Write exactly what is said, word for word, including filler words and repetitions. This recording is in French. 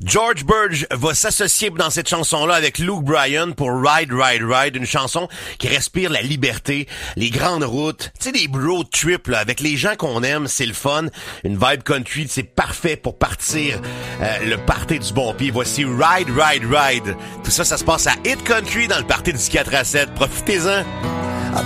George Burge va s'associer dans cette chanson-là avec Luke Bryan pour Ride, Ride, Ride, une chanson qui respire la liberté, les grandes routes, tu sais, des road trips là, avec les gens qu'on aime, c'est le fun. Une vibe country, c'est parfait pour partir euh, le party du bon pied. Voici Ride, Ride, Ride. Tout ça, ça se passe à Hit Country dans le party du quatre à sept. Profitez-en!